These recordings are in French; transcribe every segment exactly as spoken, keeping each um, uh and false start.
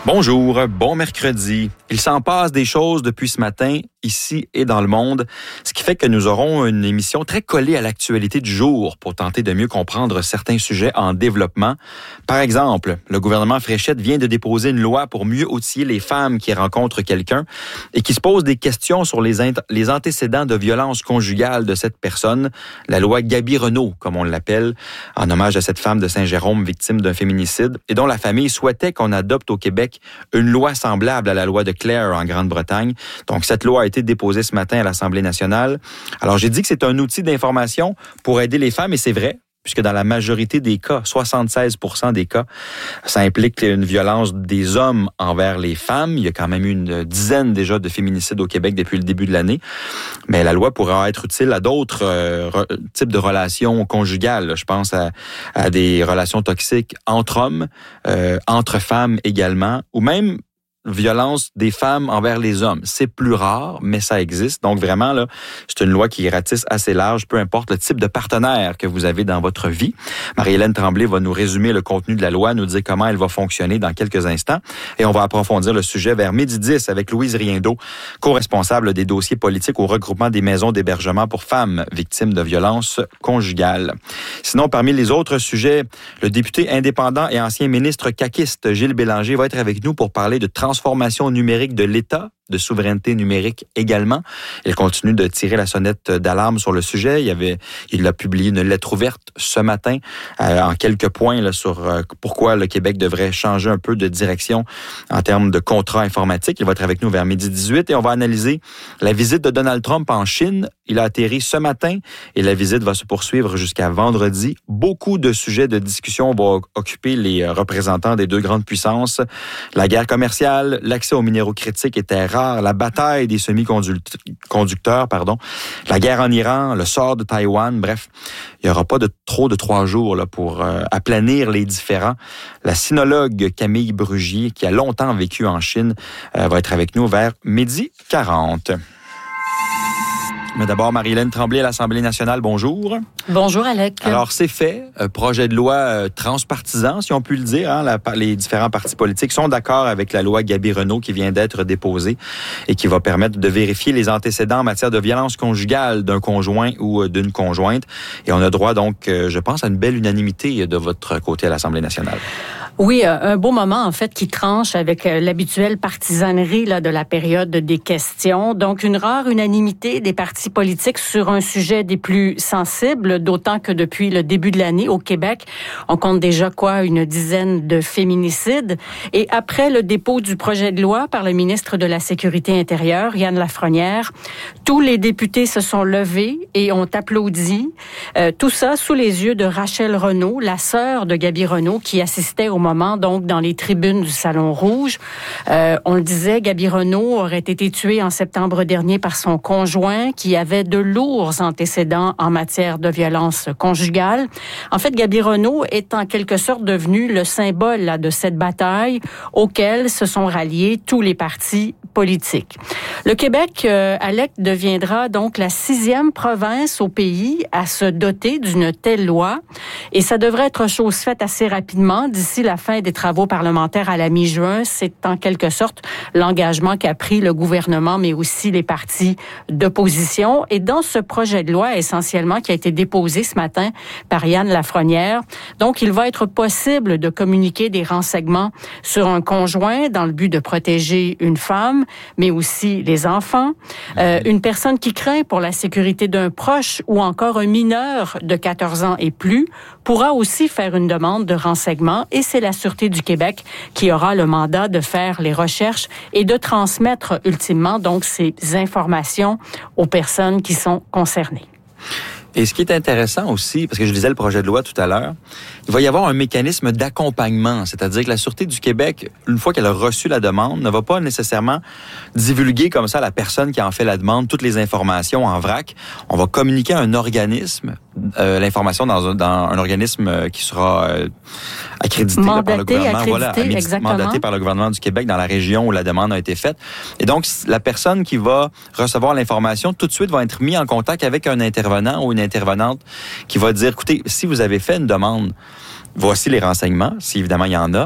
Bonjour, bon mercredi. Il s'en passe des choses depuis ce matin, ici et dans le monde, ce qui fait que nous aurons une émission très collée à l'actualité du jour pour tenter de mieux comprendre certains sujets en développement. Par exemple, le gouvernement Fréchette vient de déposer une loi pour mieux outiller les femmes qui rencontrent quelqu'un et qui se posent des questions sur les, int- les antécédents de violence conjugale de cette personne, la loi Gaby Renault, comme on l'appelle, en hommage à cette femme de Saint-Jérôme victime d'un féminicide et dont la famille souhaitait qu'on adopte au Québec une loi semblable à la loi de Clare en Grande-Bretagne. Donc, cette loi a été déposée ce matin à l'Assemblée nationale. Alors, j'ai dit que c'est un outil d'information pour aider les femmes, et c'est vrai, puisque dans la majorité des cas, soixante-seize pour cent des cas, ça implique une violence des hommes envers les femmes. Il y a quand même eu une dizaine déjà de féminicides au Québec depuis le début de l'année. Mais la loi pourra être utile à d'autres euh, re, types de relations conjugales. Je pense à, à des relations toxiques entre hommes, euh, entre femmes également, ou même violence des femmes envers les hommes. C'est plus rare, mais ça existe. Donc vraiment, là, c'est une loi qui ratisse assez large, peu importe le type de partenaire que vous avez dans votre vie. Marie-Hélène Tremblay va nous résumer le contenu de la loi, nous dire comment elle va fonctionner dans quelques instants. Et on va approfondir le sujet vers midi dix avec Louise Riendeau, co-responsable des dossiers politiques au regroupement des maisons d'hébergement pour femmes victimes de violences conjugales. Sinon, parmi les autres sujets, le député indépendant et ancien ministre caquiste Gilles Bélanger va être avec nous pour parler de transformation numérique de l'État, de souveraineté numérique également. Il continue de tirer la sonnette d'alarme sur le sujet. Il y avait, il a publié une lettre ouverte ce matin euh, en quelques points là, sur euh, pourquoi le Québec devrait changer un peu de direction en termes de contrats informatiques. Il va être avec nous vers midi dix-huit et on va analyser la visite de Donald Trump en Chine. Il a atterri ce matin et la visite va se poursuivre jusqu'à vendredi. Beaucoup de sujets de discussion vont occuper les représentants des deux grandes puissances. La guerre commerciale, l'accès aux minéraux critiques et terres rares, la bataille des semi-conducteurs, pardon, la guerre en Iran, le sort de Taïwan. Bref, il n'y aura pas de trop de trois jours là, pour euh, aplanir les différends. La sinologue Camille Brugier, qui a longtemps vécu en Chine, euh, va être avec nous vers midi quarante. Mais d'abord, Marie-Hélène Tremblay à l'Assemblée nationale, bonjour. Bonjour, Alec. Alors, c'est fait. Euh, projet de loi euh, transpartisan, si on peut le dire. Hein, la, les différents partis politiques sont d'accord avec la loi Gaby Renault qui vient d'être déposée et qui va permettre de vérifier les antécédents en matière de violence conjugale d'un conjoint ou euh, d'une conjointe. Et on a droit donc, euh, je pense, à une belle unanimité de votre côté à l'Assemblée nationale. Oui, un beau moment, en fait, qui tranche avec l'habituelle partisanerie là, de la période des questions. Donc, une rare unanimité des partis politiques sur un sujet des plus sensibles, d'autant que depuis le début de l'année, au Québec, on compte déjà, quoi, une dizaine de féminicides. Et après le dépôt du projet de loi par le ministre de la Sécurité intérieure, Yann Lafrenière, tous les députés se sont levés et ont applaudi. Euh, tout ça sous les yeux de Rachel Renault, la sœur de Gaby Renault, qui assistait au moment, donc, dans les tribunes du Salon Rouge. Euh, on le disait, Gaby Renault aurait été tuée en septembre dernier par son conjoint qui avait de lourds antécédents en matière de violence conjugale. En fait, Gaby Renault est en quelque sorte devenue le symbole là, de cette bataille auquel se sont ralliés tous les partis politiques. Le Québec, euh, Alec, deviendra donc la sixième province au pays à se doter d'une telle loi et ça devrait être chose faite assez rapidement d'ici la fin des travaux parlementaires à la mi-juin. C'est en quelque sorte l'engagement qu'a pris le gouvernement, mais aussi les partis d'opposition. Et dans ce projet de loi, essentiellement, qui a été déposé ce matin par Yann Lafrenière, donc il va être possible de communiquer des renseignements sur un conjoint dans le but de protéger une femme, mais aussi les enfants, euh, une personne qui craint pour la sécurité d'un proche ou encore un mineur de quatorze ans et plus pourra aussi faire une demande de renseignement et c'est la Sûreté du Québec qui aura le mandat de faire les recherches et de transmettre ultimement donc ces informations aux personnes qui sont concernées. Et ce qui est intéressant aussi, parce que je lisais le projet de loi tout à l'heure, il va y avoir un mécanisme d'accompagnement, c'est-à-dire que la Sûreté du Québec, une fois qu'elle a reçu la demande, ne va pas nécessairement divulguer comme ça à la personne qui en fait la demande toutes les informations en vrac. On va communiquer à un organisme, euh, l'information dans un, dans un organisme qui sera euh, accrédité mandaté, là, par le gouvernement, accrédité, voilà, exactement. mandaté par le gouvernement du Québec dans la région où la demande a été faite. Et donc, la personne qui va recevoir l'information, tout de suite va être mise en contact avec un intervenant ou une intervenante qui va dire, écoutez, si vous avez fait une demande, voici les renseignements, si évidemment il y en a,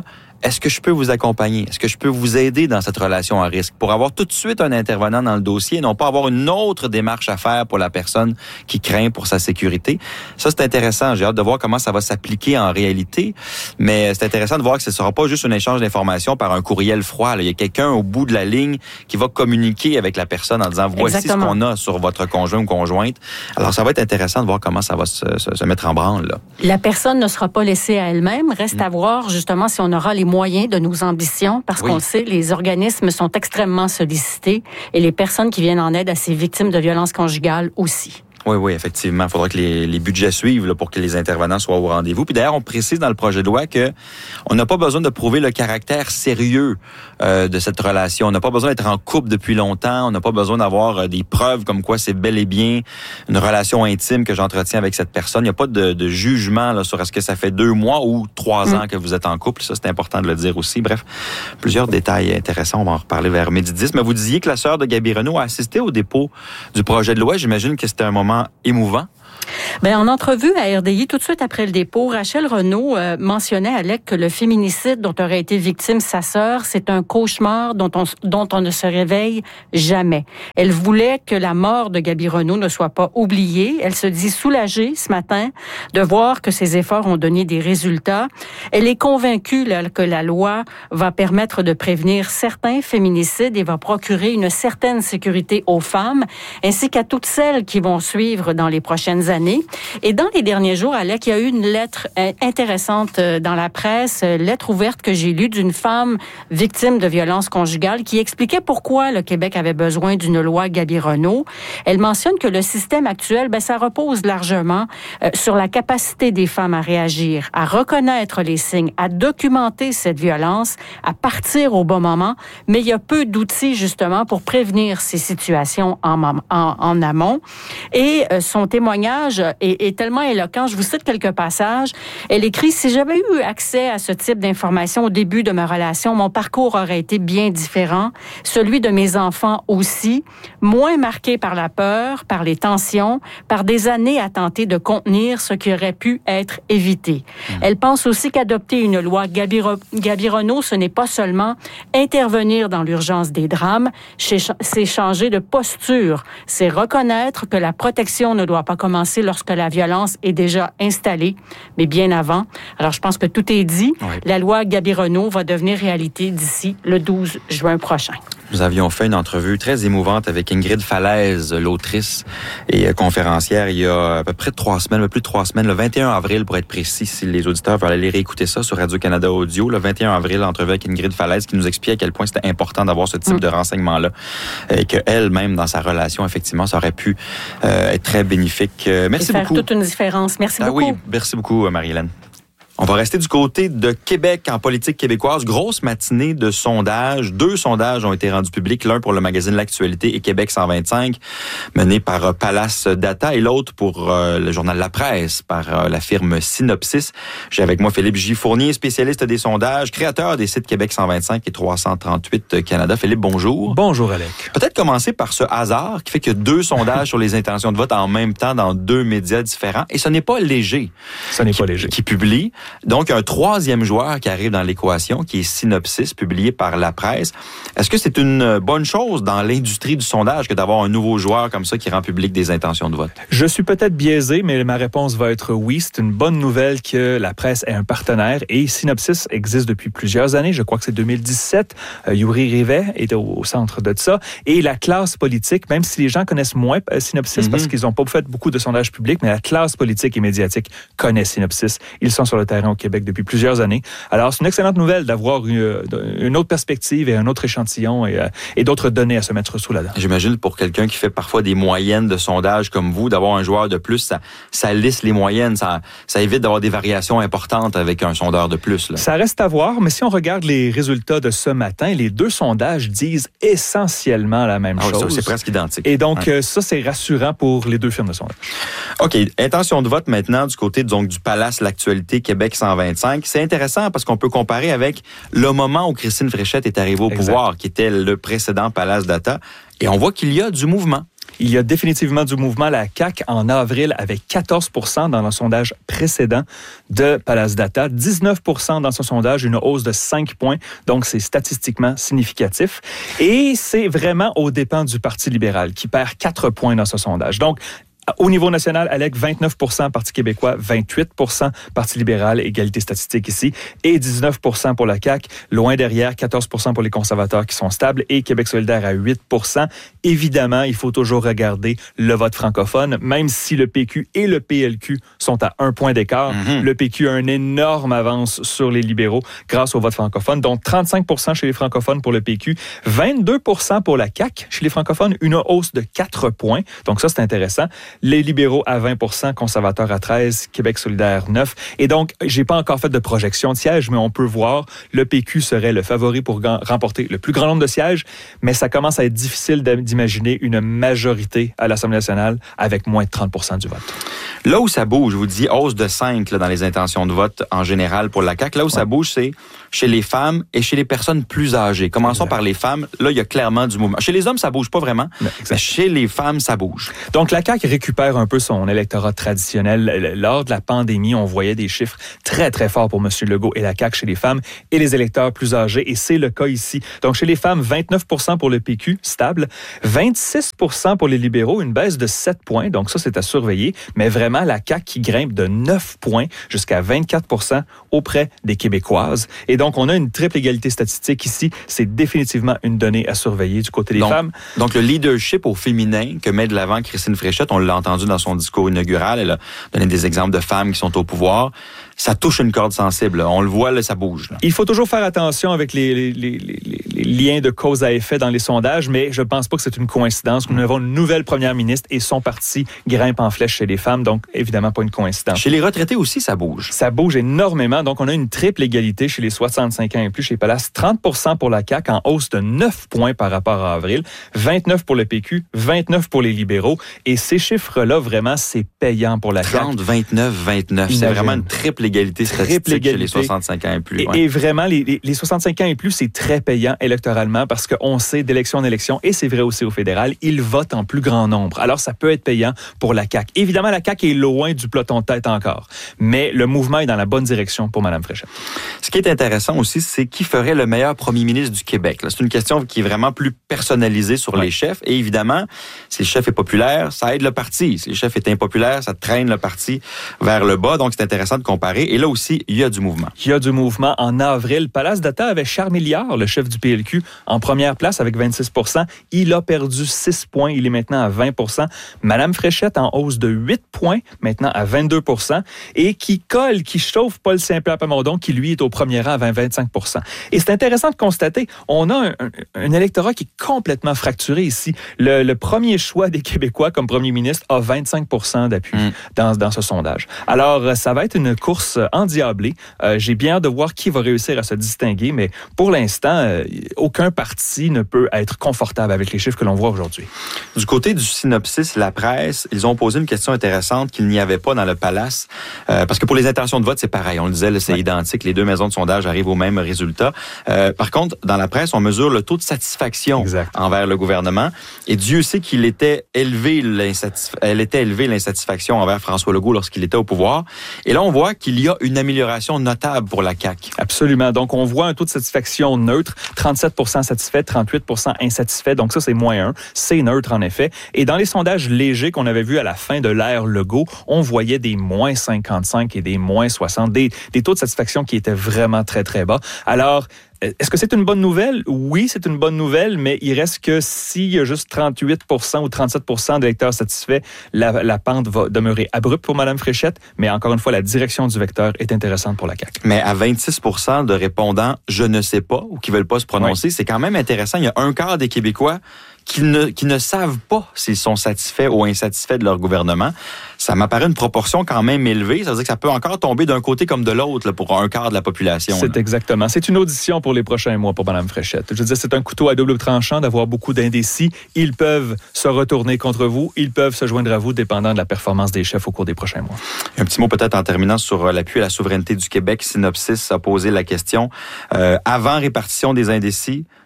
est-ce que je peux vous accompagner? Est-ce que je peux vous aider dans cette relation à risque? Pour avoir tout de suite un intervenant dans le dossier, non pas avoir une autre démarche à faire pour la personne qui craint pour sa sécurité. Ça, c'est intéressant. J'ai hâte de voir comment ça va s'appliquer en réalité. Mais c'est intéressant de voir que ce ne sera pas juste un échange d'informations par un courriel froid. Là. Il y a quelqu'un au bout de la ligne qui va communiquer avec la personne en disant « Voici Exactement. ce qu'on a sur votre conjoint ou conjointe ». Alors, ça va être intéressant de voir comment ça va se, se, se mettre en branle. Là. La personne ne sera pas laissée à elle-même. Reste mmh. à voir, justement, si on aura les moyens de nos ambitions, parce oui. qu'on le sait, les organismes sont extrêmement sollicités et les personnes qui viennent en aide à ces victimes de violences conjugales aussi. Oui, oui, effectivement. Il faudra que les, les budgets suivent là, pour que les intervenants soient au rendez-vous. Puis d'ailleurs, on précise dans le projet de loi que on n'a pas besoin de prouver le caractère sérieux euh, de cette relation. On n'a pas besoin d'être en couple depuis longtemps. On n'a pas besoin d'avoir euh, des preuves comme quoi c'est bel et bien une relation intime que j'entretiens avec cette personne. Il n'y a pas de, de jugement là, sur est-ce que ça fait deux mois ou trois mmh. ans que vous êtes en couple. Ça, c'est important de le dire aussi. Bref, plusieurs détails intéressants. On va en reparler vers midi dix. Mais vous disiez que la sœur de Gaby Renaud a assisté au dépôt du projet de loi. J'imagine que c'était un moment émouvant. Bien, en entrevue à R D I, tout de suite après le dépôt, Rachel Renaud euh, mentionnait à Alec que le féminicide dont aurait été victime sa sœur, c'est un cauchemar dont on, dont on ne se réveille jamais. Elle voulait que la mort de Gaby Renaud ne soit pas oubliée. Elle se dit soulagée ce matin de voir que ses efforts ont donné des résultats. Elle est convaincue là, que la loi va permettre de prévenir certains féminicides et va procurer une certaine sécurité aux femmes, ainsi qu'à toutes celles qui vont suivre dans les prochaines années. Et dans les derniers jours, Alec, il y a eu une lettre intéressante dans la presse, lettre ouverte que j'ai lue d'une femme victime de violences conjugales qui expliquait pourquoi le Québec avait besoin d'une loi Gaby Renaud. Elle mentionne que le système actuel, ben, ça repose largement euh, sur la capacité des femmes à réagir, à reconnaître les signes, à documenter cette violence, à partir au bon moment, mais il y a peu d'outils justement pour prévenir ces situations en, en, en amont. Et euh, son témoignage Est, est tellement éloquent. Je vous cite quelques passages. Elle écrit « Si j'avais eu accès à ce type d'informations au début de ma relation, mon parcours aurait été bien différent. Celui de mes enfants aussi, moins marqué par la peur, par les tensions, par des années à tenter de contenir ce qui aurait pu être évité. Mmh. » Elle pense aussi qu'adopter une loi Gaby, Gaby Renaud, ce n'est pas seulement intervenir dans l'urgence des drames, c'est changer de posture. C'est reconnaître que la protection ne doit pas commencer lorsque la violence est déjà installée, mais bien avant. Alors, je pense que tout est dit. Oui. La loi Gaby Renaud va devenir réalité d'ici le douze juin prochain. Nous avions fait une entrevue très émouvante avec Ingrid Falaise, l'autrice et conférencière, il y a à peu près trois semaines, plus de trois semaines, le vingt et un avril pour être précis, si les auditeurs veulent aller réécouter ça sur Radio-Canada Audio, le vingt et un avril, entrevue avec Ingrid Falaise qui nous explique à quel point c'était important d'avoir ce type mmh. de renseignements-là et qu'elle-même, dans sa relation, effectivement, ça aurait pu euh, être très bénéfique. Merci et faire beaucoup. toute une différence. Merci ah, beaucoup. Oui, merci beaucoup, Marie-Hélène. On va rester du côté de Québec en politique québécoise. Grosse matinée de sondages. Deux sondages ont été rendus publics. L'un pour le magazine L'Actualité et Québec cent vingt-cinq, mené par Palace Data, et l'autre pour euh, le journal La Presse, par euh, la firme Synopsis. J'ai avec moi Philippe J. Fournier, spécialiste des sondages, créateur des sites Québec cent vingt-cinq et trois cent trente-huit Canada. Philippe, bonjour. Bonjour, Alec. Peut-être commencer par ce hasard qui fait qu'il y a deux sondages sur les intentions de vote en même temps dans deux médias différents. Et ce n'est pas Léger. Ce n'est qui, pas Léger. Qui publie. Donc, un troisième joueur qui arrive dans l'équation, qui est Synopsis, publié par La Presse. Est-ce que c'est une bonne chose dans l'industrie du sondage que d'avoir un nouveau joueur comme ça qui rend public des intentions de vote? Je suis peut-être biaisé, mais ma réponse va être oui. C'est une bonne nouvelle que La Presse est un partenaire et Synopsis existe depuis plusieurs années. Je crois que c'est deux mille dix-sept. Euh, Yuri Rivet est au, au centre de ça. Et la classe politique, même si les gens connaissent moins euh, Synopsis mm-hmm. parce qu'ils n'ont pas fait beaucoup de sondages publics, mais la classe politique et médiatique connaît Synopsis. Ils sont sur le terrain au Québec depuis plusieurs années. Alors, c'est une excellente nouvelle d'avoir une, une autre perspective et un autre échantillon et, et d'autres données à se mettre sous la dent. J'imagine pour quelqu'un qui fait parfois des moyennes de sondage comme vous, d'avoir un joueur de plus, ça, ça lisse les moyennes, ça, ça évite d'avoir des variations importantes avec un sondeur de plus. Là. Ça reste à voir, mais si on regarde les résultats de ce matin, les deux sondages disent essentiellement la même ah, chose. C'est presque identique. Et donc, ouais. ça, c'est rassurant pour les deux firmes de sondage. OK. Intention de vote maintenant du côté donc, du Palace L'Actualité Québec cent vingt-cinq. C'est intéressant parce qu'on peut comparer avec le moment où Christine Fréchette est arrivée au exact. pouvoir, qui était le précédent Palace Data. Et on voit qu'il y a du mouvement. Il y a définitivement du mouvement. La C A Q, en avril, avait quatorze pour cent dans le sondage précédent de Palace Data, dix-neuf pour cent dans ce sondage, une hausse de cinq points. Donc, c'est statistiquement significatif. Et c'est vraiment aux dépens du Parti libéral, qui perd quatre points dans ce sondage. Donc, au niveau national, Alec, vingt-neuf pour cent Parti québécois, vingt-huit pour cent Parti libéral, égalité statistique ici, et dix-neuf pour cent pour la C A Q. Loin derrière, quatorze pour cent pour les conservateurs qui sont stables et Québec solidaire à huit pour cent. Évidemment, il faut toujours regarder le vote francophone, même si le P Q et le P L Q sont à un point d'écart. Mm-hmm. Le P Q a une énorme avance sur les libéraux grâce au vote francophone, donc trente-cinq pour cent chez les francophones pour le P Q, vingt-deux pour cent pour la C A Q chez les francophones, une hausse de quatre points. Donc ça, c'est intéressant. Les libéraux à vingt pour cent, conservateurs à treize, Québec solidaire neuf. Et donc, j'ai pas encore fait de projection de sièges, mais on peut voir le P Q serait le favori pour remporter le plus grand nombre de sièges, mais ça commence à être difficile d'imaginer une majorité à l'Assemblée nationale avec moins de trente pour cent du vote. Là où ça bouge, je vous dis hausse de cinq là, dans les intentions de vote en général pour la C A Q. Là où ouais. ça bouge, c'est chez les femmes et chez les personnes plus âgées. Commençons exact. par les femmes. Là, il y a clairement du mouvement. Chez les hommes, ça bouge pas vraiment, non, mais chez les femmes, ça bouge. Donc, la C A Q récupère un peu son électorat traditionnel. Lors de la pandémie, on voyait des chiffres très, très forts pour M. Legault et la C A Q chez les femmes et les électeurs plus âgés, et c'est le cas ici. Donc, chez les femmes, vingt-neuf pour cent pour le P Q, stable, vingt-six pour cent pour les libéraux, une baisse de sept points, donc ça, c'est à surveiller, mais vraiment, la C A Q qui grimpe de neuf points jusqu'à vingt-quatre pour cent auprès des Québécoises. Et donc, on a une triple égalité statistique ici. C'est définitivement une donnée à surveiller du côté des donc, femmes. Donc, le leadership au féminin que met de l'avant Christine Fréchette, on l'a entendu dans son discours inaugural, elle a donné des exemples de femmes qui sont au pouvoir. Ça touche une corde sensible. Là. On le voit, là, ça bouge. Là. Il faut toujours faire attention avec les, les, les, les, les liens de cause à effet dans les sondages, mais je ne pense pas que c'est une coïncidence. Nous avons une nouvelle première ministre et son parti grimpe en flèche chez les femmes, donc évidemment pas une coïncidence. Chez les retraités aussi, ça bouge. Ça bouge énormément. Donc, on a une triple égalité chez les soixante-cinq ans et plus chez Palace. trente pour cent pour la C A Q, en hausse de neuf points par rapport à avril. vingt-neuf pour le P Q, vingt-neuf pour les libéraux. Et ces chiffres-là, vraiment, c'est payant pour la C A Q. trente, vingt-neuf, vingt-neuf. C'est vraiment une triple égalité statistique triple égalité. Chez les soixante-cinq ans et plus. Et, ouais. et vraiment, les, les, les soixante-cinq ans et plus, c'est très payant électoralement parce qu'on sait d'élection en élection, et c'est vrai aussi au fédéral, ils votent en plus grand nombre. Alors, ça peut être payant pour la C A Q. Évidemment, la C A Q est loin du peloton de tête encore, mais le mouvement est dans la bonne direction pour Mme Fréchette. Ce qui est intéressant aussi, c'est qui ferait le meilleur premier ministre du Québec. Là, c'est une question qui est vraiment plus personnalisée sur ouais. les chefs. Et évidemment, si le chef est populaire, ça aide le parti. Si le chef est impopulaire, ça traîne le parti vers le bas. Donc, c'est intéressant de comparer. Et là aussi, il y a du mouvement. Il y a du mouvement. En avril, Palace Data avait Charles Milliard, le chef du P L Q, en première place avec vingt-six pour cent. Il a perdu six points. Il est maintenant à vingt pour cent. Mme Fréchette en hausse de huit points, maintenant à vingt-deux pour cent. Et qui colle, qui chauffe Paul Saint-Pierre Plamondon, qui lui est au premier rang à vingt à vingt-cinq pour cent. Et c'est intéressant de constater, on a un, un, un électorat qui est complètement fracturé ici. Le, le premier choix des Québécois comme premier ministre a vingt-cinq pour cent d'appui mmh. dans, dans ce sondage. Alors, ça va être une course endiablée. Euh, j'ai bien hâte de voir qui va réussir à se distinguer, mais pour l'instant, euh, aucun parti ne peut être confortable avec les chiffres que l'on voit aujourd'hui. Du côté du synopsis, la presse, ils ont posé une question intéressante qu'il n'y avait pas dans le Palace, euh, parce que pour les intentions de vote, c'est pareil. On le disait, là, c'est ouais. identique. Les deux maisons de sondage arrivent au même résultat. Euh, par contre, dans la presse, on mesure le taux de satisfaction exact. Envers le gouvernement. Et Dieu sait qu'il était élevé l'insatisfa- elle était élevée l'insatisfaction envers François Legault lorsqu'il était au pouvoir. Et là, on voit qu'il y a une amélioration notable pour la C A Q. Absolument. Donc, on voit un taux de satisfaction neutre, trente-sept pour cent satisfait, trente-huit pour cent insatisfait. Donc, ça, c'est moins un. C'est neutre, en effet. Et dans les sondages légers qu'on avait vus à la fin de l'ère Legault, on voyait des moins cinquante-cinq et des moins soixante, des, des taux de satisfaction qui étaient vraiment très, très bas. Alors, est-ce que c'est une bonne nouvelle? Oui, c'est une bonne nouvelle, mais il reste que s'il y a juste trente-huit pour cent ou trente-sept pour cent d'électeurs satisfaits, la, la pente va demeurer abrupte pour Mme Fréchette. Mais encore une fois, la direction du vecteur est intéressante pour la C A Q. Mais à vingt-six pour cent de répondants « je ne sais pas » ou qui ne veulent pas se prononcer, oui. c'est quand même intéressant. Il y a un quart des Québécois qui ne, qui ne savent pas s'ils sont satisfaits ou insatisfaits de leur gouvernement. Ça m'apparaît une proportion quand même élevée. Ça veut dire que ça peut encore tomber d'un côté comme de l'autre là, pour un quart de la population. C'est là. Exactement. C'est une audition pour les prochains mois pour Mme Fréchette. Je veux dire, c'est un couteau à double tranchant d'avoir beaucoup d'indécis. Ils peuvent se retourner contre vous. Ils peuvent se joindre à vous dépendant de la performance des chefs au cours des prochains mois. Un petit mot peut-être en terminant sur l'appui à la souveraineté du Québec. Synopsis a posé la question. Euh, avant répartition des indécis,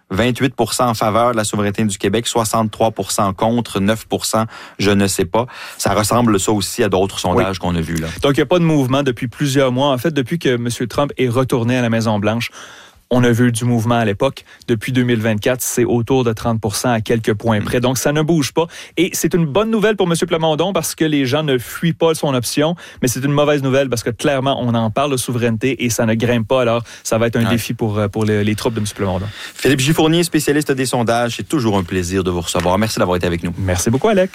vingt-huit pour cent en faveur de la souveraineté du Québec, soixante-trois pour cent contre, neuf pour cent je ne sais pas. Ça ressemble ça aussi à d'autres sondages oui. qu'on a vus là. Donc, il n'y a pas de mouvement depuis plusieurs mois. En fait, depuis que M. Trump est retourné à la Maison-Blanche, on a vu du mouvement à l'époque. Depuis deux mille vingt-quatre, c'est autour de trente pour cent à quelques points près. Donc, ça ne bouge pas. Et c'est une bonne nouvelle pour M. Plamondon parce que les gens ne fuient pas son option, mais c'est une mauvaise nouvelle parce que clairement, on en parle de souveraineté et ça ne grimpe pas. Alors, ça va être un ouais. défi pour, pour les, les troupes de M. Plamondon. Philippe Gifournier, spécialiste des sondages, c'est toujours un plaisir de vous recevoir. Merci d'avoir été avec nous. Merci beaucoup, Alec.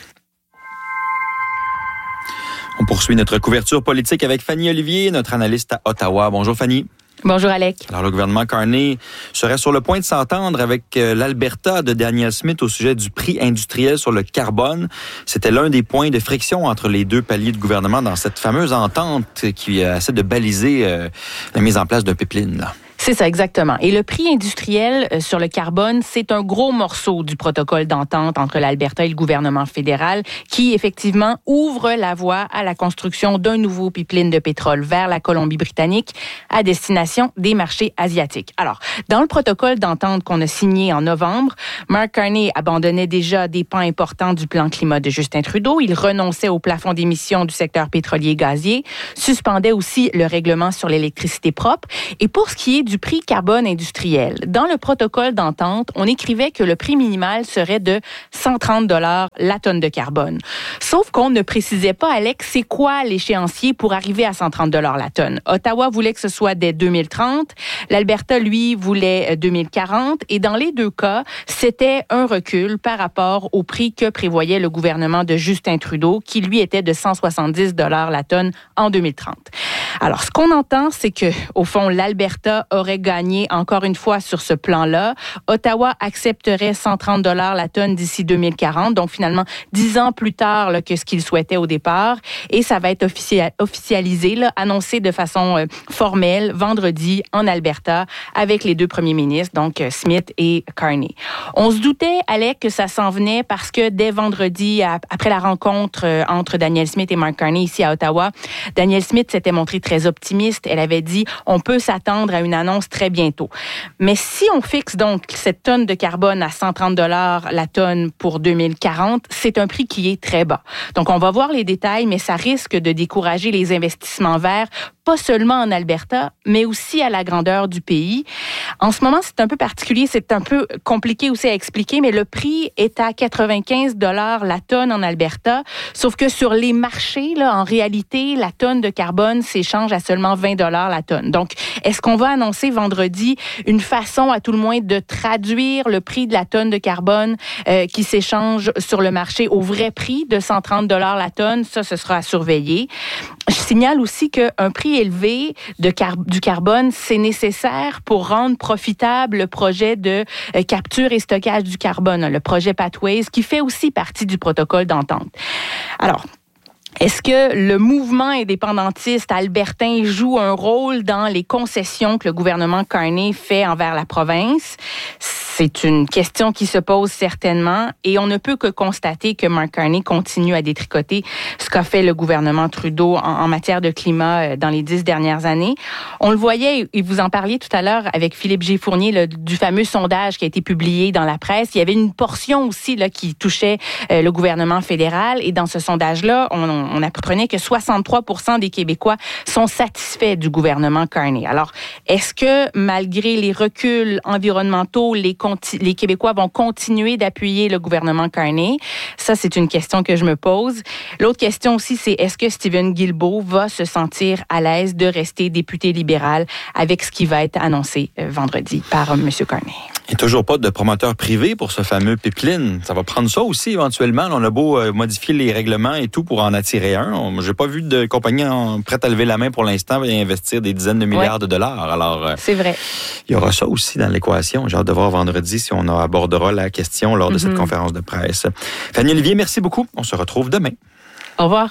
On poursuit notre couverture politique avec Fanny Olivier, notre analyste à Ottawa. Bonjour Fanny. Bonjour Alec. Alors le gouvernement Carney serait sur le point de s'entendre avec l'Alberta de Danielle Smith au sujet du prix industriel sur le carbone. C'était l'un des points de friction entre les deux paliers de gouvernement dans cette fameuse entente qui essaie de baliser la mise en place d'un pipeline, là. C'est ça, exactement. Et le prix industriel sur le carbone, c'est un gros morceau du protocole d'entente entre l'Alberta et le gouvernement fédéral qui, effectivement, ouvre la voie à la construction d'un nouveau pipeline de pétrole vers la Colombie-Britannique à destination des marchés asiatiques. Alors, dans le protocole d'entente qu'on a signé en novembre, Mark Carney abandonnait déjà des pans importants du plan climat de Justin Trudeau. Il renonçait au plafond d'émissions du secteur pétrolier gazier, suspendait aussi le règlement sur l'électricité propre. Et pour ce qui est du du prix carbone industriel. Dans le protocole d'entente, on écrivait que le prix minimal serait de cent trente dollars la tonne de carbone. Sauf qu'on ne précisait pas, Alex, c'est quoi l'échéancier pour arriver à cent trente dollars la tonne. Ottawa voulait que ce soit dès deux mille trente. L'Alberta, lui, voulait deux mille quarante. Et dans les deux cas, c'était un recul par rapport au prix que prévoyait le gouvernement de Justin Trudeau, qui, lui, était de cent soixante-dix dollars la tonne en deux mille trente. Alors, ce qu'on entend, c'est que, au fond, l'Alberta aurait gagné encore une fois sur ce plan-là. Ottawa accepterait cent trente dollars la tonne d'ici deux mille quarante, donc finalement dix ans plus tard là, que ce qu'il souhaitait au départ. Et ça va être officiel, officialisé, là, annoncé de façon euh, formelle vendredi en Alberta avec les deux premiers ministres, donc euh, Smith et Carney. On se doutait, Alec, que ça s'en venait parce que dès vendredi, à, après la rencontre euh, entre Danielle Smith et Mark Carney ici à Ottawa, Danielle Smith s'était montrée très optimiste. Elle avait dit on peut s'attendre à une annonce très bientôt. Mais si on fixe donc cette tonne de carbone à cent trente dollars la tonne pour deux mille quarante, c'est un prix qui est très bas. Donc on va voir les détails, mais ça risque de décourager les investissements verts, pas seulement en Alberta, mais aussi à la grandeur du pays. En ce moment, c'est un peu particulier, c'est un peu compliqué aussi à expliquer, mais le prix est à quatre-vingt-quinze dollars la tonne en Alberta, sauf que sur les marchés, là, en réalité, la tonne de carbone s'échange à seulement vingt dollars la tonne. Donc, est-ce qu'on va annoncer vendredi une façon, à tout le moins, de traduire le prix de la tonne de carbone euh, qui s'échange sur le marché au vrai prix de cent trente dollars la tonne? Ça, ce sera à surveiller. Je signale aussi qu'un prix élevé de car- du carbone, c'est nécessaire pour rendre profitable le projet de euh, capture et stockage du carbone, le projet Pathways, qui fait aussi partie du protocole d'entente. Alors, est-ce que le mouvement indépendantiste albertain joue un rôle dans les concessions que le gouvernement Carney fait envers la province? C'est une question qui se pose certainement et on ne peut que constater que Mark Carney continue à détricoter ce qu'a fait le gouvernement Trudeau en, en matière de climat dans les dix dernières années. On le voyait, et vous en parliez tout à l'heure avec Philippe Gifournier, là, du fameux sondage qui a été publié dans la presse. Il y avait une portion aussi là, qui touchait euh, le gouvernement fédéral et dans ce sondage-là, on, on apprenait que soixante-trois pour cent des Québécois sont satisfaits du gouvernement Carney. Alors, est-ce que malgré les reculs environnementaux, les les Québécois vont continuer d'appuyer le gouvernement Carney? Ça, c'est une question que je me pose. L'autre question aussi, c'est est-ce que Stephen Guilbeault va se sentir à l'aise de rester député libéral avec ce qui va être annoncé vendredi par M. Carney? Il n'y a toujours pas de promoteur privé pour ce fameux pipeline. Ça va prendre ça aussi éventuellement. On a beau modifier les règlements et tout pour en attirer un. Je n'ai pas vu de compagnie prête à lever la main pour l'instant et investir des dizaines de milliards ouais. de dollars. Alors, c'est vrai. Il y aura ça aussi dans l'équation. J'ai hâte de voir vendredi si on abordera la question lors de mm-hmm. cette conférence de presse. Fanny Olivier, merci beaucoup. On se retrouve demain. Au revoir.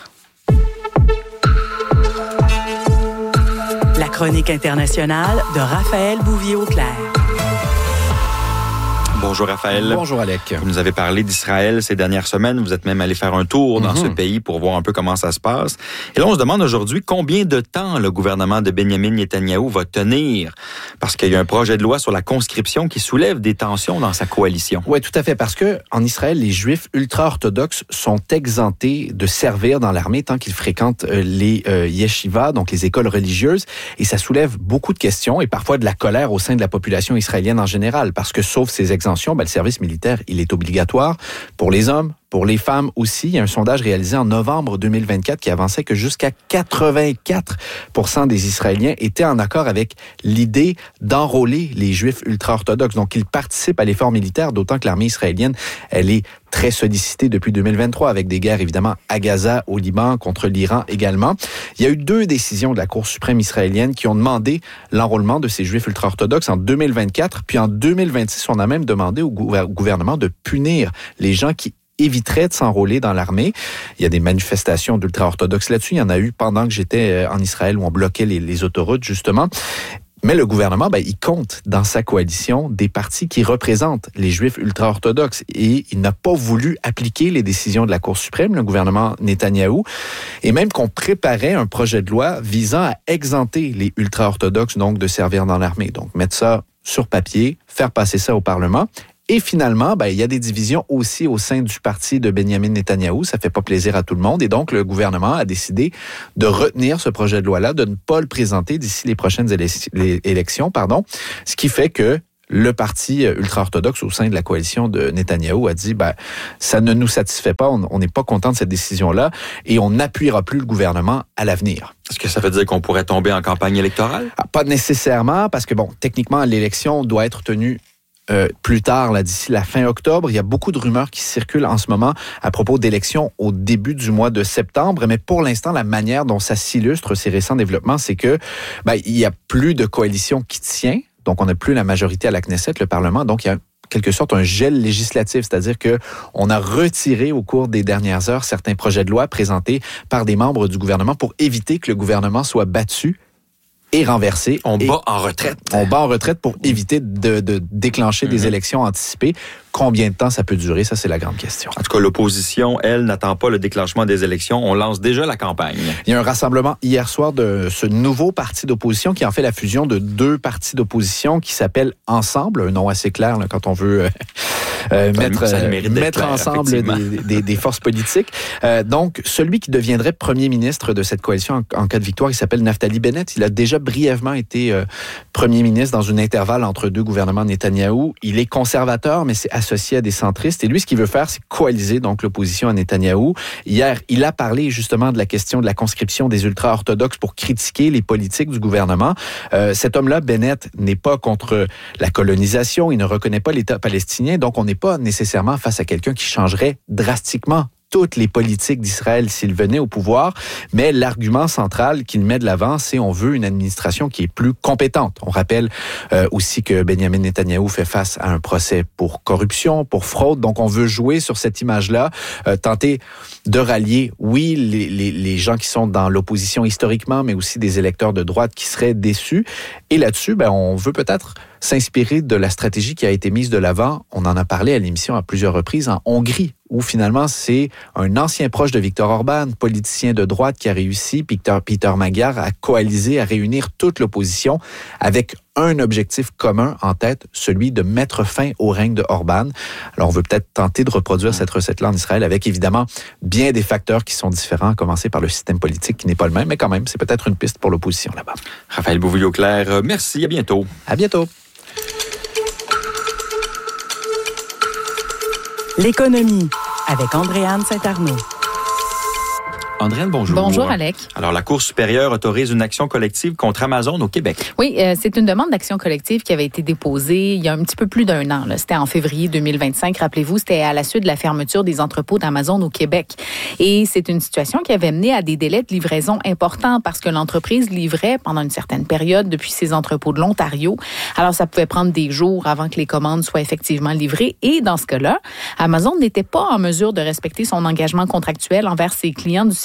La chronique internationale de Raphaël Bouvier-Auclair. Bonjour Raphaël. Bonjour Alec. Vous nous avez parlé d'Israël ces dernières semaines. Vous êtes même allé faire un tour dans mm-hmm. ce pays pour voir un peu comment ça se passe. Et là, on se demande aujourd'hui combien de temps le gouvernement de Benyamin Netanyahou va tenir. Parce qu'il y a un projet de loi sur la conscription qui soulève des tensions dans sa coalition. Oui, tout à fait. Parce que en Israël, les Juifs ultra-orthodoxes sont exemptés de servir dans l'armée tant qu'ils fréquentent les euh, yeshivas, donc les écoles religieuses. Et ça soulève beaucoup de questions et parfois de la colère au sein de la population israélienne en général. Parce que sauf ces exemptions, ben, le service militaire, il est obligatoire pour les hommes, pour les femmes aussi. Il y a un sondage réalisé en novembre deux mille vingt-quatre qui avançait que jusqu'à quatre-vingt-quatre pour cent des Israéliens étaient en accord avec l'idée d'enrôler les Juifs ultra-orthodoxes. Donc, ils participent à l'effort militaire, d'autant que l'armée israélienne, elle est très sollicitée depuis deux mille vingt-trois avec des guerres, évidemment, à Gaza, au Liban, contre l'Iran également. Il y a eu deux décisions de la Cour suprême israélienne qui ont demandé l'enrôlement de ces Juifs ultra-orthodoxes en deux mille vingt-quatre. Puis en deux mille vingt-six, on a même demandé au gouvernement de punir les gens qui éviterait de s'enrôler dans l'armée. Il y a des manifestations d'ultra-orthodoxes là-dessus. Il y en a eu pendant que j'étais en Israël où on bloquait les, les autoroutes, justement. Mais le gouvernement, ben, il compte dans sa coalition des partis qui représentent les Juifs ultra-orthodoxes et il n'a pas voulu appliquer les décisions de la Cour suprême, le gouvernement Netanyahou, et même qu'on préparait un projet de loi visant à exempter les ultra-orthodoxes donc de servir dans l'armée. Donc, mettre ça sur papier, faire passer ça au Parlement. Et finalement, ben, il y a des divisions aussi au sein du parti de Benyamin Netanyahou. Ça fait pas plaisir à tout le monde. Et donc, le gouvernement a décidé de retenir ce projet de loi-là, de ne pas le présenter d'ici les prochaines élec- les élections. Pardon. Ce qui fait que le parti ultra-orthodoxe au sein de la coalition de Netanyahou a dit, ben, ça ne nous satisfait pas, on n'est pas content de cette décision-là et on n'appuiera plus le gouvernement à l'avenir. Est-ce que ça veut dire qu'on pourrait tomber en campagne électorale? Ah, pas nécessairement, parce que, bon, techniquement, l'élection doit être tenue Euh, plus tard, là, d'ici la fin octobre. Il y a beaucoup de rumeurs qui circulent en ce moment à propos d'élections au début du mois de septembre. Mais pour l'instant, la manière dont ça s'illustre, ces récents développements, c'est que ben, il n'y a plus de coalition qui tient. Donc, on n'a plus la majorité à la Knesset, le Parlement. Donc, il y a en quelque sorte un gel législatif, c'est-à-dire que on a retiré au cours des dernières heures certains projets de loi présentés par des membres du gouvernement pour éviter que le gouvernement soit battu et renversé. On bat en retraite. On bat en retraite pour éviter de, de déclencher mm-hmm. des élections anticipées. Combien de temps ça peut durer? Ça, c'est la grande question. En tout cas, l'opposition, elle, n'attend pas le déclenchement des élections. On lance déjà la campagne. Il y a un rassemblement hier soir de ce nouveau parti d'opposition qui en fait la fusion de deux partis d'opposition qui s'appellent Ensemble, un nom assez clair là, quand on veut euh, euh, mettre, euh, mettre clair, ensemble des, des, des forces politiques. Euh, donc, celui qui deviendrait premier ministre de cette coalition en, en cas de victoire, il s'appelle Naftali Bennett. Il a déjà brièvement été euh, premier ministre dans un intervalle entre deux gouvernements Netanyahou. Il est conservateur, mais c'est associé à des centristes. Et lui, ce qu'il veut faire, c'est coaliser donc l'opposition à Netanyahou. Hier, il a parlé justement de la question de la conscription des ultra-orthodoxes pour critiquer les politiques du gouvernement. Euh, cet homme-là, Bennett, n'est pas contre la colonisation. Il ne reconnaît pas l'État palestinien. Donc, on n'est pas nécessairement face à quelqu'un qui changerait drastiquement toutes les politiques d'Israël s'il venait au pouvoir, mais l'argument central qu'il met de l'avant, c'est on veut une administration qui est plus compétente. On rappelle euh, aussi que Benyamin Netanyahou fait face à un procès pour corruption, pour fraude, donc on veut jouer sur cette image-là, euh, tenter de rallier, oui, les, les, les gens qui sont dans l'opposition historiquement, mais aussi des électeurs de droite qui seraient déçus. Et là-dessus, ben, on veut peut-être s'inspirer de la stratégie qui a été mise de l'avant. On en a parlé à l'émission à plusieurs reprises en Hongrie, où finalement c'est un ancien proche de Viktor Orban, politicien de droite, qui a réussi, Peter, Peter Magyar, à coaliser, à réunir toute l'opposition avec un objectif commun en tête, celui de mettre fin au règne de Orban. Alors on veut peut-être tenter de reproduire cette recette-là en Israël avec évidemment bien des facteurs qui sont différents, à commencer par le système politique qui n'est pas le même, mais quand même, c'est peut-être une piste pour l'opposition là-bas. Raphaël Beauvillier-Auclair, merci, à bientôt. À bientôt. L'économie avec Andréane Saint-Arnaud. Andréane, bonjour. Bonjour, Alec. Alors, la Cour supérieure autorise une action collective contre Amazon au Québec. Oui, euh, c'est une demande d'action collective qui avait été déposée il y a un petit peu plus d'un an. Là. C'était en février deux mille vingt-cinq. Rappelez-vous, c'était à la suite de la fermeture des entrepôts d'Amazon au Québec. Et c'est une situation qui avait mené à des délais de livraison importants parce que l'entreprise livrait pendant une certaine période depuis ses entrepôts de l'Ontario. Alors, ça pouvait prendre des jours avant que les commandes soient effectivement livrées. Et dans ce cas-là, Amazon n'était pas en mesure de respecter son engagement contractuel envers ses clients du service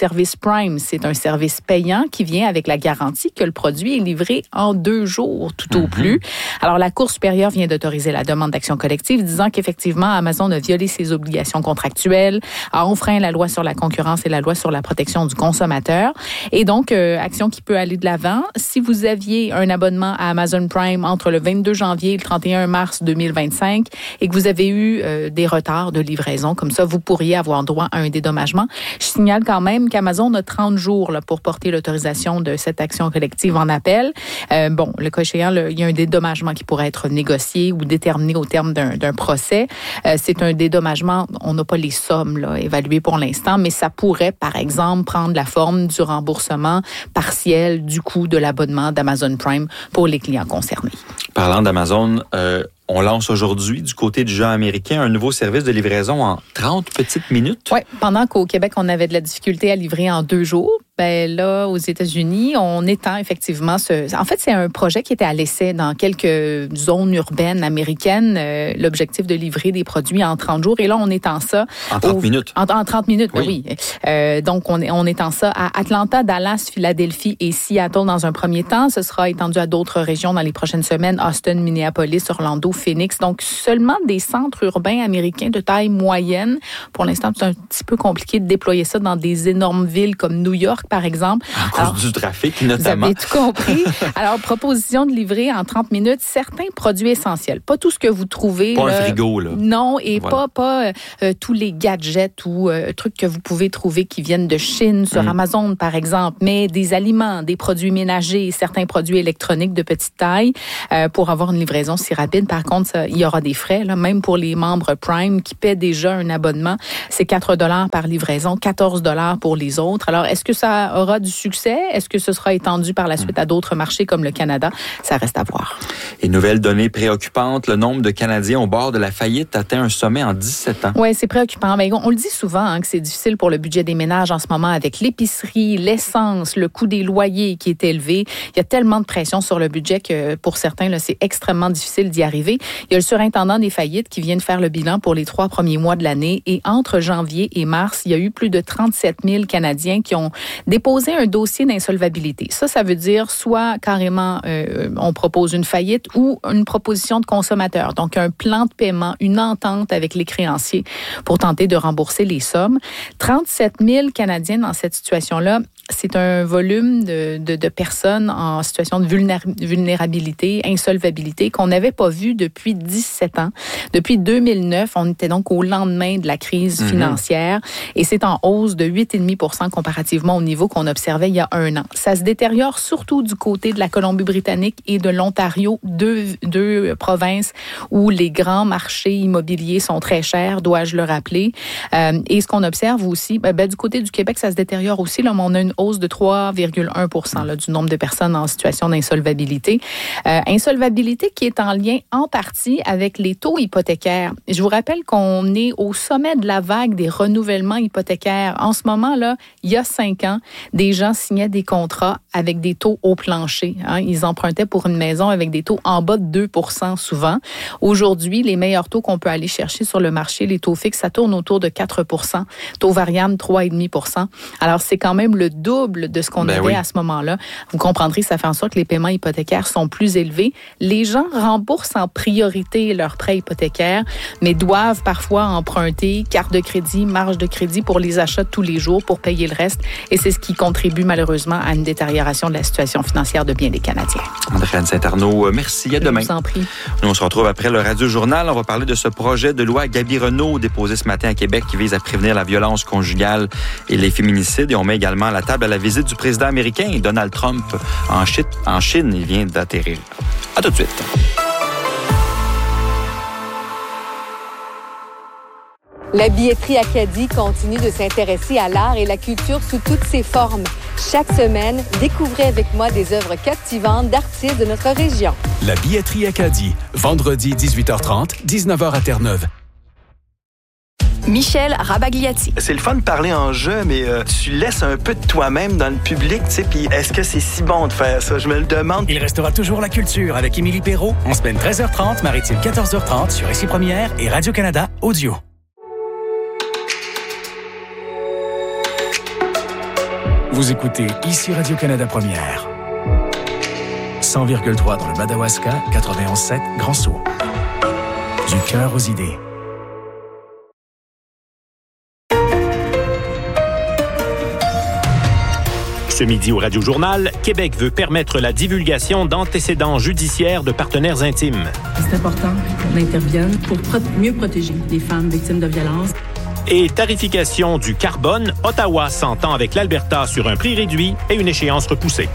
service Prime, c'est un service payant qui vient avec la garantie que le produit est livré en deux jours, tout au mm-hmm. plus. Alors, la Cour supérieure vient d'autoriser la demande d'action collective, disant qu'effectivement, Amazon a violé ses obligations contractuelles, a enfreint la loi sur la concurrence et la loi sur la protection du consommateur. Et donc, euh, action qui peut aller de l'avant. Si vous aviez un abonnement à Amazon Prime entre le vingt-deux janvier et le trente et un mars deux mille vingt-cinq et que vous avez eu euh, des retards de livraison, comme ça, vous pourriez avoir droit à un dédommagement. Je signale quand même qu'Amazon a trente jours là, pour porter l'autorisation de cette action collective en appel. Euh, bon, le cas échéant, le, il y a un dédommagement qui pourrait être négocié ou déterminé au terme d'un, d'un procès. Euh, c'est un dédommagement, on n'a pas les sommes là, évaluées pour l'instant, mais ça pourrait, par exemple, prendre la forme du remboursement partiel du coût de l'abonnement d'Amazon Prime pour les clients concernés. Parlant d'Amazon, euh, on lance aujourd'hui, du côté du géant américain, un nouveau service de livraison en trente petites minutes. Oui, pendant qu'au Québec, on avait de la difficulté à livrer en deux jours, ben là, aux États-Unis, on étend effectivement ce... En fait, c'est un projet qui était à l'essai dans quelques zones urbaines américaines, euh, l'objectif de livrer des produits en trente jours. Et là, on étend ça... En trente au... minutes. En, en trente minutes, oui. oui. oui. Euh, donc, on, on étend ça à Atlanta, Dallas, Philadelphie et Seattle dans un premier temps. Ce sera étendu à d'autres régions dans les prochaines semaines, Austin, Minneapolis, Orlando, Phoenix. Donc, seulement des centres urbains américains de taille moyenne. Pour l'instant, c'est un petit peu compliqué de déployer ça dans des énormes villes comme New York, par exemple. À cause Alors, du trafic, notamment. Vous avez tout compris. Alors, proposition de livrer en trente minutes certains produits essentiels. Pas tout ce que vous trouvez. Pas là, un frigo, là. Non, et voilà. pas, pas euh, tous les gadgets ou euh, trucs que vous pouvez trouver qui viennent de Chine sur mm. Amazon, par exemple, mais des aliments, des produits ménagers, certains produits électroniques de petite taille euh, pour avoir une livraison si rapide. Par contre, ça, il y aura des frais, là, même pour les membres Prime qui paient déjà un abonnement. C'est quatre dollars par livraison, quatorze dollars pour les autres. Alors, est-ce que ça aura du succès? Est-ce que ce sera étendu par la suite à d'autres marchés comme le Canada? Ça reste à voir. Et nouvelle donnée préoccupante, le nombre de Canadiens au bord de la faillite atteint un sommet en dix-sept ans. Oui, c'est préoccupant. Mais on, on le dit souvent hein, que c'est difficile pour le budget des ménages en ce moment avec l'épicerie, l'essence, le coût des loyers qui est élevé. Il y a tellement de pression sur le budget que pour certains, là, c'est extrêmement difficile d'y arriver. Il y a le surintendant des faillites qui vient de faire le bilan pour les trois premiers mois de l'année et entre janvier et mars, il y a eu plus de trente-sept mille Canadiens qui ont déposé un dossier d'insolvabilité. Ça, ça veut dire soit carrément euh, on propose une faillite ou une proposition de consommateur. Donc, un plan de paiement, une entente avec les créanciers pour tenter de rembourser les sommes. trente-sept mille Canadiens dans cette situation-là. C'est un volume de, de, de personnes en situation de vulnérabilité, insolvabilité qu'on n'avait pas vu depuis dix-sept ans. Depuis deux mille neuf, on était donc au lendemain de la crise mm-hmm. financière et c'est en hausse de huit virgule cinq pour cent comparativement au niveau qu'on observait il y a un an. Ça se détériore surtout du côté de la Colombie-Britannique et de l'Ontario, deux, deux provinces où les grands marchés immobiliers sont très chers, dois-je le rappeler. Euh, et ce qu'on observe aussi, ben, ben, du côté du Québec, ça se détériore aussi. Là, on a une hausse de trois virgule un pour cent là, du nombre de personnes en situation d'insolvabilité. Euh, insolvabilité qui est en lien en partie avec les taux hypothécaires. Je vous rappelle qu'on est au sommet de la vague des renouvellements hypothécaires. En ce moment, là, il y a cinq ans, des gens signaient des contrats avec des taux au plancher. Hein. Ils empruntaient pour une maison avec des taux en bas de deux pour cent souvent. Aujourd'hui, les meilleurs taux qu'on peut aller chercher sur le marché, les taux fixes, ça tourne autour de quatre pour cent. Taux variable, trois virgule cinq pour cent. Alors, c'est quand même le double de ce qu'on ben avait oui. à ce moment-là. Vous comprendrez, ça fait en sorte que les paiements hypothécaires sont plus élevés. Les gens remboursent en priorité leurs prêts hypothécaires, mais doivent parfois emprunter carte de crédit, marge de crédit pour les achats de tous les jours pour payer le reste. Et c'est ce qui contribue malheureusement à une détérioration de la situation financière de bien des Canadiens. Andréane Saint-Arnaud, merci. À demain. Je vous en prie. Nous, on se retrouve après le Radio-Journal. On va parler de ce projet de loi Gaby Renault déposé ce matin à Québec qui vise à prévenir la violence conjugale et les féminicides. Et on met également à la table à la visite du président américain Donald Trump en Chine. En Chine, il vient d'atterrir. À tout de suite. La billetterie Acadie continue de s'intéresser à l'art et la culture sous toutes ses formes. Chaque semaine, découvrez avec moi des œuvres captivantes d'artistes de notre région. La billetterie Acadie, vendredi dix-huit heures trente, dix-neuf heures à Terre-Neuve. Michel Rabagliati. C'est le fun de parler en jeu, mais euh, tu laisses un peu de toi-même dans le public, tu sais, puis est-ce que c'est si bon de faire ça? Je me le demande. Il restera toujours la culture avec Émilie Perrault, en semaine treize heures trente, maritime quatorze heures trente sur Ici Première et Radio-Canada Audio. Vous écoutez ici Radio-Canada Première. cent virgule trois dans le Madawaska, quatre-vingt-onze sept Grand-Sault. Du cœur aux idées. Ce midi au Radio-Journal, Québec veut permettre la divulgation d'antécédents judiciaires de partenaires intimes. C'est important qu'on intervienne pour pro- mieux protéger les femmes victimes de violences. Et tarification du carbone, Ottawa s'entend avec l'Alberta sur un prix réduit et une échéance repoussée.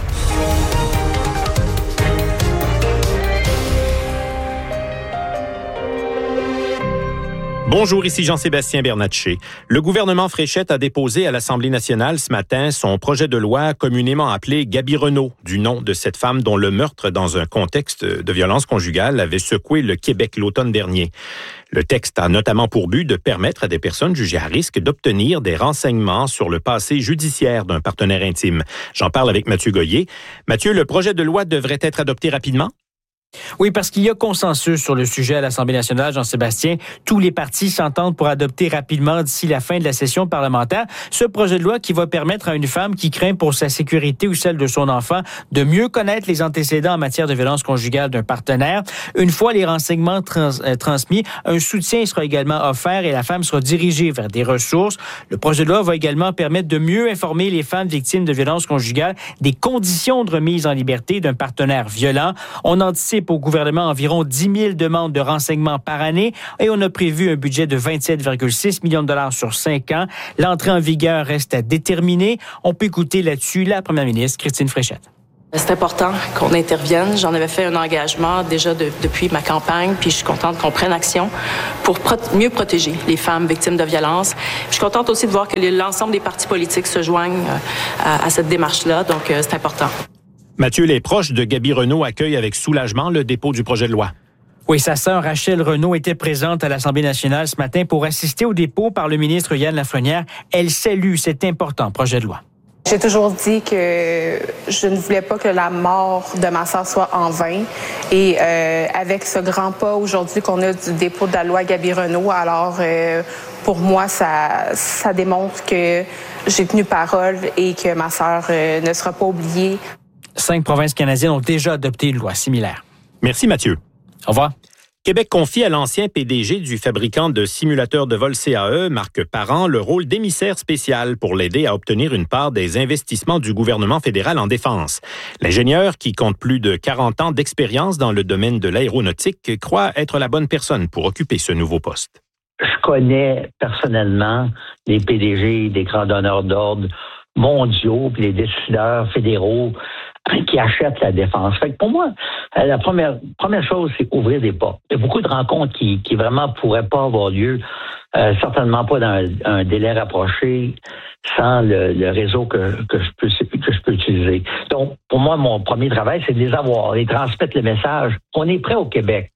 Bonjour, ici Jean-Sébastien Bernatchez. Le gouvernement Fréchette a déposé à l'Assemblée nationale ce matin son projet de loi communément appelé Gaby Renault, du nom de cette femme dont le meurtre dans un contexte de violence conjugale avait secoué le Québec l'automne dernier. Le texte a notamment pour but de permettre à des personnes jugées à risque d'obtenir des renseignements sur le passé judiciaire d'un partenaire intime. J'en parle avec Mathieu Goyer. Mathieu, le projet de loi devrait être adopté rapidement? Oui, parce qu'il y a consensus sur le sujet à l'Assemblée nationale, Jean-Sébastien. Tous les partis s'entendent pour adopter rapidement d'ici la fin de la session parlementaire ce projet de loi qui va permettre à une femme qui craint pour sa sécurité ou celle de son enfant de mieux connaître les antécédents en matière de violence conjugale d'un partenaire. Une fois les renseignements trans- euh, transmis, un soutien sera également offert et la femme sera dirigée vers des ressources. Le projet de loi va également permettre de mieux informer les femmes victimes de violence conjugale des conditions de remise en liberté d'un partenaire violent. On anticipe au gouvernement environ dix mille demandes de renseignements par année et on a prévu un budget de vingt-sept virgule six millions de dollars sur cinq ans. L'entrée en vigueur reste à déterminer. On peut écouter là-dessus la première ministre, Christine Fréchette. C'est important qu'on intervienne. J'en avais fait un engagement déjà de, depuis ma campagne, puis je suis contente qu'on prenne action pour pro- mieux protéger les femmes victimes de violences. Je suis contente aussi de voir que l'ensemble des partis politiques se joignent à, à cette démarche-là, donc c'est important. Mathieu, les proches de Gaby Renault accueillent avec soulagement le dépôt du projet de loi. Oui, sa sœur Rachel Renault était présente à l'Assemblée nationale ce matin pour assister au dépôt par le ministre Yann Lafrenière. Elle salue cet important projet de loi. J'ai toujours dit que je ne voulais pas que la mort de ma sœur soit en vain. Et euh, avec ce grand pas aujourd'hui qu'on a du dépôt de la loi Gaby Renault, alors euh, pour moi, ça, ça démontre que j'ai tenu parole et que ma sœur euh, ne sera pas oubliée. Cinq provinces canadiennes ont déjà adopté une loi similaire. Merci Mathieu. Au revoir. Québec confie à l'ancien P D G du fabricant de simulateurs de vol C A E, Marc Parent, le rôle d'émissaire spécial pour l'aider à obtenir une part des investissements du gouvernement fédéral en défense. L'ingénieur, qui compte plus de quarante ans d'expérience dans le domaine de l'aéronautique, croit être la bonne personne pour occuper ce nouveau poste. Je connais personnellement les P D G des grands donneurs d'ordre mondiaux, puis les décideurs fédéraux qui achètent la défense. Fait que pour moi, la première première chose, c'est ouvrir des portes. Il y a beaucoup de rencontres qui, qui vraiment pourraient pas avoir lieu, euh, certainement pas dans un, un délai rapproché, sans le, le réseau que, que, je peux, que je peux utiliser. Donc, pour moi, mon premier travail, c'est de les avoir, et transmettre le message. On est prêt au Québec.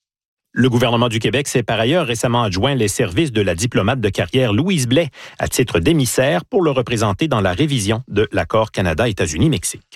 Le gouvernement du Québec s'est par ailleurs récemment adjoint les services de la diplomate de carrière Louise Blais à titre d'émissaire pour le représenter dans la révision de l'accord Canada-États-Unis-Mexique.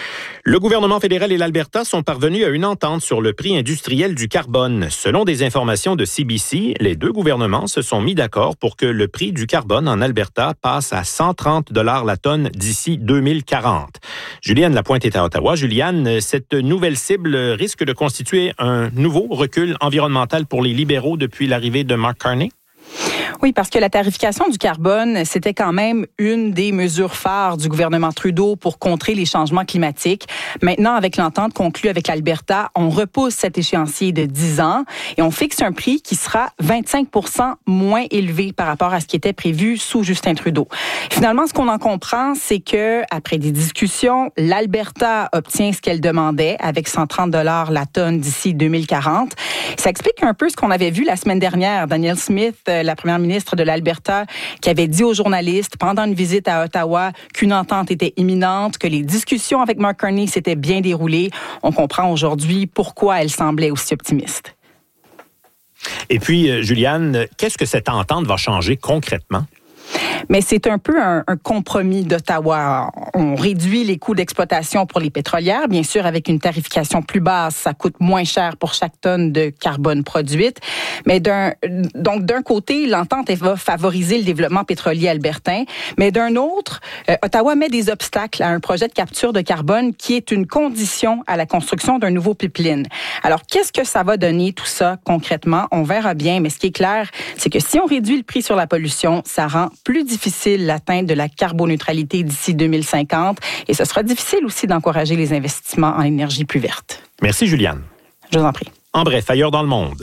Le gouvernement fédéral et l'Alberta sont parvenus à une entente sur le prix industriel du carbone. Selon des informations de C B C, les deux gouvernements se sont mis d'accord pour que le prix du carbone en Alberta passe à cent trente dollars la tonne d'ici deux mille quarante. Juliane Lapointe est à Ottawa. Juliane, cette nouvelle cible risque de constituer un nouveau recul environnemental pour les libéraux depuis l'arrivée de Mark Carney? Oui, parce que la tarification du carbone, c'était quand même une des mesures phares du gouvernement Trudeau pour contrer les changements climatiques. Maintenant, avec l'entente conclue avec l'Alberta, on repousse cet échéancier de dix ans et on fixe un prix qui sera vingt-cinq pour cent moins élevé par rapport à ce qui était prévu sous Justin Trudeau. Finalement, ce qu'on en comprend, c'est que après des discussions, l'Alberta obtient ce qu'elle demandait avec cent trente dollars la tonne d'ici deux mille quarante. Ça explique un peu ce qu'on avait vu la semaine dernière. Danielle Smith, la première ministre de l'Alberta, qui avait dit aux journalistes pendant une visite à Ottawa qu'une entente était imminente, que les discussions avec Mark Carney s'étaient bien déroulées. On comprend aujourd'hui pourquoi elle semblait aussi optimiste. Et puis, Juliane, qu'est-ce que cette entente va changer concrètement? Mais c'est un peu un, un compromis d'Ottawa. On réduit les coûts d'exploitation pour les pétrolières, bien sûr, avec une tarification plus basse, ça coûte moins cher pour chaque tonne de carbone produite. Mais d'un, donc d'un côté, l'entente va favoriser le développement pétrolier albertain, mais d'un autre, euh, Ottawa met des obstacles à un projet de capture de carbone qui est une condition à la construction d'un nouveau pipeline. Alors, qu'est-ce que ça va donner tout ça concrètement? On verra bien, mais ce qui est clair, c'est que si on réduit le prix sur la pollution, ça rend plus difficile l'atteinte de la carboneutralité d'ici deux mille cinquante et ce sera difficile aussi d'encourager les investissements en énergie plus verte. Merci, Juliane. Je vous en prie. En bref, ailleurs dans le monde.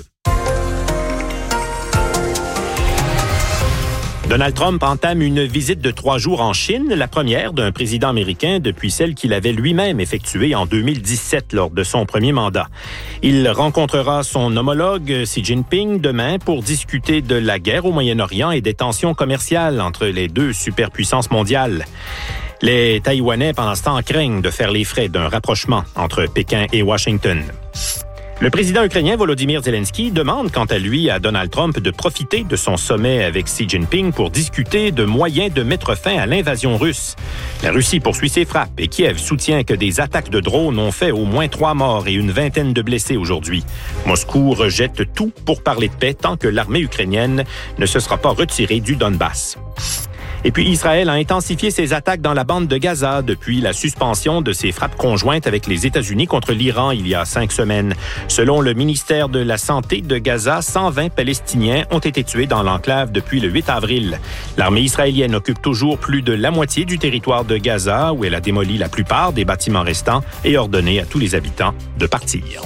Donald Trump entame une visite de trois jours en Chine, la première d'un président américain depuis celle qu'il avait lui-même effectuée en deux mille dix-sept lors de son premier mandat. Il rencontrera son homologue Xi Jinping demain pour discuter de la guerre au Moyen-Orient et des tensions commerciales entre les deux superpuissances mondiales. Les Taïwanais, pendant ce temps, craignent de faire les frais d'un rapprochement entre Pékin et Washington. Le président ukrainien Volodymyr Zelensky demande quant à lui à Donald Trump de profiter de son sommet avec Xi Jinping pour discuter de moyens de mettre fin à l'invasion russe. La Russie poursuit ses frappes et Kiev soutient que des attaques de drones ont fait au moins trois morts et une vingtaine de blessés aujourd'hui. Moscou rejette tout pour parler de paix tant que l'armée ukrainienne ne se sera pas retirée du Donbass. Et puis Israël a intensifié ses attaques dans la bande de Gaza depuis la suspension de ses frappes conjointes avec les États-Unis contre l'Iran il y a cinq semaines. Selon le ministère de la Santé de Gaza, cent vingt Palestiniens ont été tués dans l'enclave depuis le huit avril. L'armée israélienne occupe toujours plus de la moitié du territoire de Gaza, où elle a démoli la plupart des bâtiments restants et ordonné à tous les habitants de partir.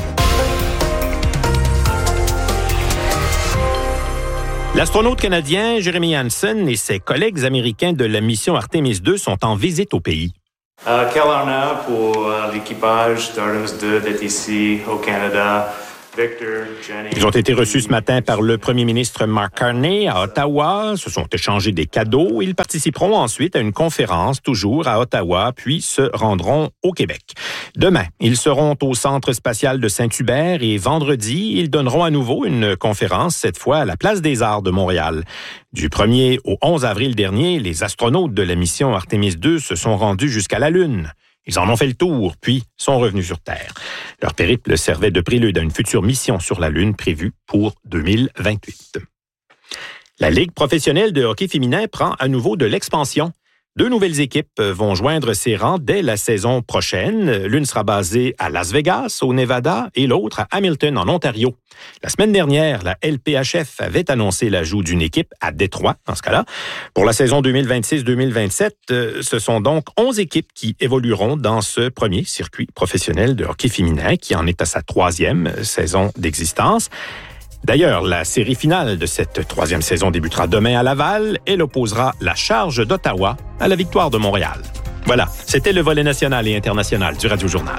L'astronaute canadien Jeremy Hansen et ses collègues américains de la mission Artemis deux sont en visite au pays. Euh, quelle honneur pour euh, l'équipage d'Artemis deux d'être ici au Canada. Victor, Jenny. Ils ont été reçus ce matin par le premier ministre Mark Carney à Ottawa, se sont échangés des cadeaux. Ils participeront ensuite à une conférence, toujours à Ottawa, puis se rendront au Québec. Demain, ils seront au Centre spatial de Saint-Hubert et vendredi, ils donneront à nouveau une conférence, cette fois à la Place des Arts de Montréal. Du premier au onze avril dernier, les astronautes de la mission Artemis deux se sont rendus jusqu'à la Lune. Ils en ont fait le tour, puis sont revenus sur Terre. Leur périple servait de prélude à une future mission sur la Lune prévue pour deux mille vingt-huit. La Ligue professionnelle de hockey féminin prend à nouveau de l'expansion. Deux nouvelles équipes vont joindre ses rangs dès la saison prochaine. L'une sera basée à Las Vegas, au Nevada, et l'autre à Hamilton, en Ontario. La semaine dernière, la L P H F avait annoncé l'ajout d'une équipe à Détroit, dans ce cas-là. Pour la saison deux mille vingt-six deux mille vingt-sept, ce sont donc onze équipes qui évolueront dans ce premier circuit professionnel de hockey féminin, qui en est à sa troisième saison d'existence. D'ailleurs, la série finale de cette troisième saison débutera demain à Laval. Elle opposera la Charge d'Ottawa à la Victoire de Montréal. Voilà, c'était le volet national et international du Radio Journal.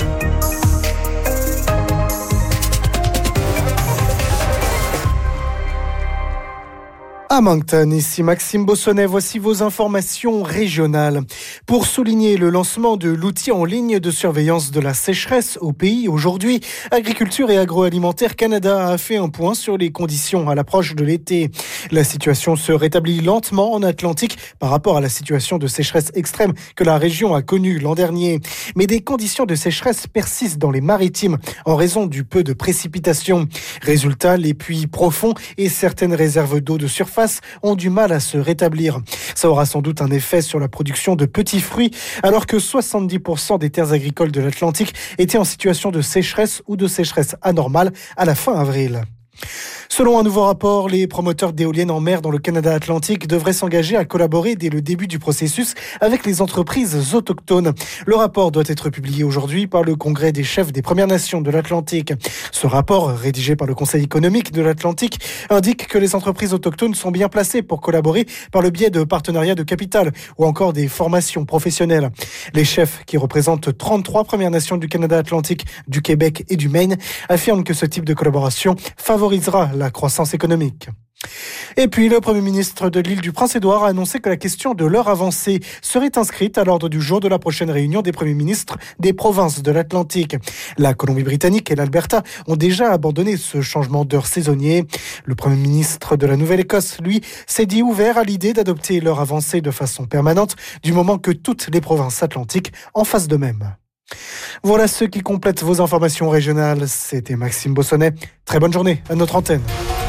À Moncton, ici Maxime Bossonnet, voici vos informations régionales. Pour souligner le lancement de l'outil en ligne de surveillance de la sécheresse au pays aujourd'hui, Agriculture et Agroalimentaire Canada a fait un point sur les conditions à l'approche de l'été. La situation se rétablit lentement en Atlantique par rapport à la situation de sécheresse extrême que la région a connue l'an dernier. Mais des conditions de sécheresse persistent dans les maritimes en raison du peu de précipitations. Résultat, les puits profonds et certaines réserves d'eau de surface ont du mal à se rétablir. Ça aura sans doute un effet sur la production de petits fruits, alors que soixante-dix pour cent des terres agricoles de l'Atlantique étaient en situation de sécheresse ou de sécheresse anormale à la fin avril. Selon un nouveau rapport, les promoteurs d'éoliennes en mer dans le Canada Atlantique devraient s'engager à collaborer dès le début du processus avec les entreprises autochtones. Le rapport doit être publié aujourd'hui par le Congrès des chefs des Premières Nations de l'Atlantique. Ce rapport, rédigé par le Conseil économique de l'Atlantique, indique que les entreprises autochtones sont bien placées pour collaborer par le biais de partenariats de capital ou encore des formations professionnelles. Les chefs, qui représentent trente-trois Premières Nations du Canada Atlantique, du Québec et du Maine, affirment que ce type de collaboration favorisera la croissance économique. Et puis, le Premier ministre de l'île du Prince-Édouard a annoncé que la question de l'heure avancée serait inscrite à l'ordre du jour de la prochaine réunion des premiers ministres des provinces de l'Atlantique. La Colombie-Britannique et l'Alberta ont déjà abandonné ce changement d'heure saisonnier. Le Premier ministre de la Nouvelle-Écosse, lui, s'est dit ouvert à l'idée d'adopter l'heure avancée de façon permanente du moment que toutes les provinces atlantiques en fassent de même. Voilà ce qui complète vos informations régionales. C'était Maxime Bossonnet. Très bonne journée à notre antenne.